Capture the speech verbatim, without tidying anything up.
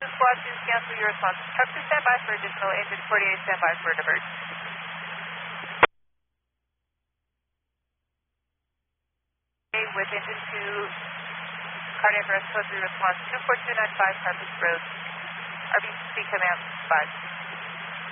Squad two, cancel your response. Truck two, stand by for additional. Engine forty-eight, stand by for divert. Okay, with engine two, cardiac arrest, code three response, two four two nine five, Carpus Road. R B C command five.